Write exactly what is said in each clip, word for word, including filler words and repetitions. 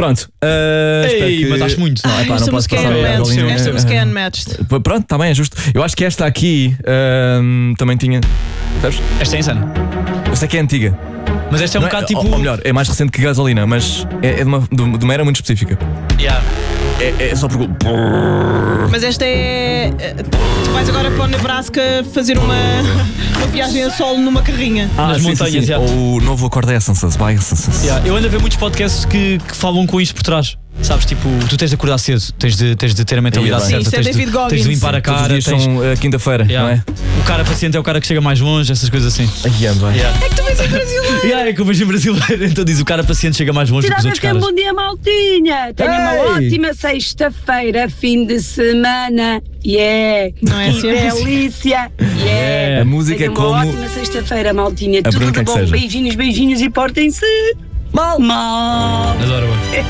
Pronto. Uh, Ei, que... mas acho muito. Não, epá, esta não posso música passar é a unmatched. bolinha. Esta música é unmatched. Pronto, está bem, é justo. Eu acho que esta aqui uh, também tinha. Sabes? Esta é insana. Eu sei que é antiga. Mas esta é um Não bocado é, tipo. Ou melhor, é mais recente que gasolina, mas é, é de, uma, de, de uma era muito específica. Yeah. É, é só porque. Mas esta é. Tu vais agora para o Nebraska fazer uma, uma viagem a solo numa carrinha. Ah, Nas sim, montanhas, sim, sim. já. Ou o novo acorde é Essence, by Essence. Yeah. Eu ando a ver muitos podcasts que, que falam com isto por trás. Sabes, tipo, tu tens de acordar cedo, tens de, tens de ter a mentalidade Sim, certa, isso é tens, David de, Goggins. tens de limpar a Todos os cara, dias tens, são uh, quinta-feira, yeah. não é? O cara paciente é o cara que chega mais longe, essas coisas assim. Ai, bem. Yeah. É que tu vês em brasileiro. Yeah, é que eu vejo em brasileiro, então diz o cara paciente chega mais longe do que os Tirada outros tem caras. bom dia, maltinha. Tenha uma Ei! ótima sexta-feira, fim de semana. Yeah. Não é Que assim a música. delícia. Yeah. A música Tenha é como. uma ótima sexta-feira, maltinha. A Tudo Bruna de quer que bom. seja. Beijinhos, beijinhos e portem-se Mal! mal. Adoro.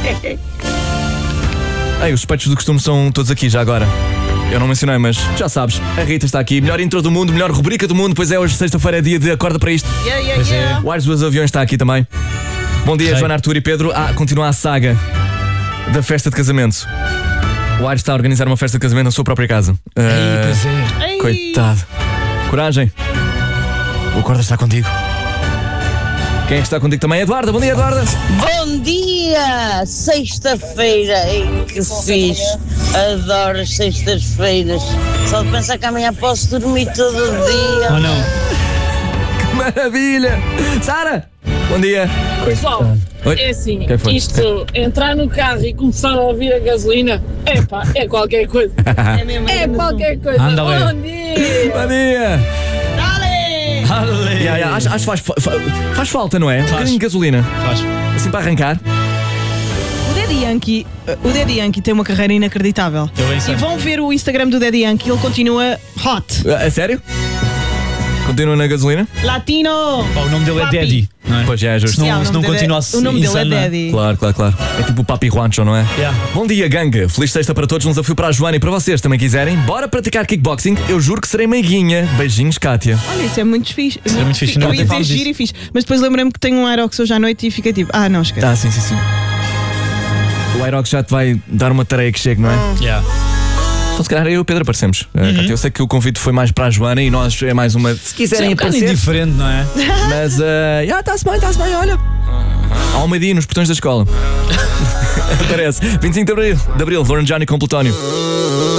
Ei, os suspeitos do costume são todos aqui já agora. Eu não mencionei, mas já sabes, a Rita está aqui. Melhor intro do mundo, melhor rubrica do mundo, pois é, hoje sexta-feira é dia de Acorda para isto. Yeah, yeah, Pois é. yeah. O Ares dos Aviões está aqui também. Bom dia, Sei. Joana, Arthur e Pedro. Ah, continua a saga da festa de casamento. O Ares está a organizar uma festa de casamento na sua própria casa. Ei, Ah, pois é. Ei. coitado. Coragem. O Acorda está contigo. Quem é que está contigo também? Eduarda, bom dia, Eduarda. Bom dia! Sexta-feira, ei, que fixe! Adoro as sextas-feiras. Só de pensar que amanhã posso dormir todo o dia. Oh não. Que maravilha. Sara, bom dia. Pessoal, Oi. é assim, Quem foi? isto, entrar no carro e começar a ouvir a gasolina, epá, é qualquer coisa. É mesmo. É qualquer coisa. Anda, Lê. Bom dia! Bom dia. Ale. Yeah, yeah, acho, acho que faz, fa- faz falta, não é? Um Faz. bocadinho de gasolina. Faz. Assim para arrancar. O Daddy Yankee, o Daddy Yankee tem uma carreira inacreditável. Eu bem sei. E vão ver o Instagram do Daddy Yankee, ele continua hot. A, a sério? Continua na gasolina? Latino! Pá, o nome dele é Papi. Daddy, não é? Pois já é justo. Se não, Yeah, o se não nome dele é- continuasse O nome dele é insano, não é? Daddy. Claro, claro, claro. É tipo o Papi Juancho, não é? Yeah. Bom dia, ganga. Feliz sexta para todos. Um desafio para a Joana e para vocês também quiserem. Bora praticar kickboxing. Eu juro que serei meiguinha. Beijinhos, Kátia. Olha, isso é muito fixe. é muito fixe, não Eu é? ia dizer Falamos giro disso. e fixe. Mas depois lembrei-me que tenho um Aerox hoje à noite e fiquei tipo, ah, não, esquece. Ah, sim, sim, sim. O Aerox já te vai dar uma tarefa que chegue, não é? Yeah. Então, se calhar eu e o Pedro aparecemos. Uh, Cátia, eu sei que o convite foi mais para a Joana e nós é mais uma. Se Sim, quiserem é um bocado aparecer. indiferente, não é? Mas, uh, yeah, está-se bem, está-se bem, olha. Há uma dia nos portões da escola. Aparece. vinte e cinco de Abril, de Abril, Lauren Johnny com Plutónio.